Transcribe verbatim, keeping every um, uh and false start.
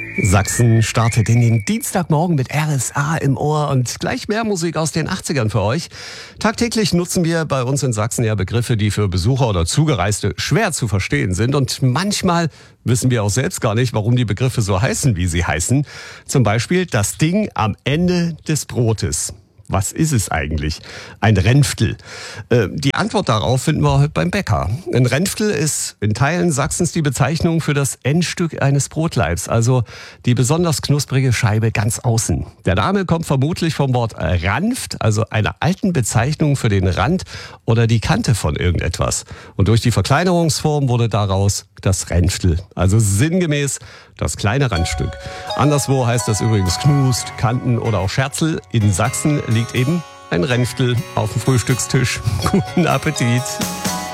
Sachsen startet in den Dienstagmorgen mit R S A im Ohr und gleich mehr Musik aus den achtzigern für euch. Tagtäglich nutzen wir bei uns in Sachsen ja Begriffe, die für Besucher oder Zugereiste schwer zu verstehen sind. Und manchmal wissen wir auch selbst gar nicht, warum die Begriffe so heißen, wie sie heißen. Zum Beispiel das Ding am Ende des Brotes. Was ist es eigentlich? Ein Renftel. Äh, die Antwort darauf finden wir heute beim Bäcker. Ein Renftel ist in Teilen Sachsens die Bezeichnung für das Endstück eines Brotleibs, also die besonders knusprige Scheibe ganz außen. Der Name kommt vermutlich vom Wort Ranft, also einer alten Bezeichnung für den Rand oder die Kante von irgendetwas. Und durch die Verkleinerungsform wurde daraus das Renftel, also sinngemäß das kleine Randstück. Anderswo heißt das übrigens Knust, Kanten oder auch Scherzel. In Sachsen liegt eben ein Renftel auf dem Frühstückstisch. Guten Appetit!